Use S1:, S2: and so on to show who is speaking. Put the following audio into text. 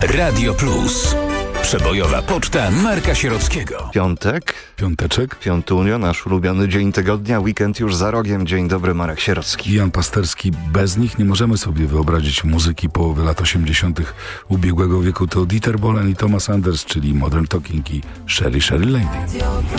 S1: Radio Plus. Przebojowa poczta Marka Sierockiego.
S2: Piąteczek.
S3: Piątunio, nasz ulubiony dzień tygodnia, weekend już za rogiem. Dzień dobry, Marek Sierocki.
S2: Jan Pasterski. Bez nich nie możemy sobie wyobrazić muzyki połowy lat 80. ubiegłego wieku. To Dieter Bohlen i Thomas Anders, czyli Modern Talking i Sherry Lady.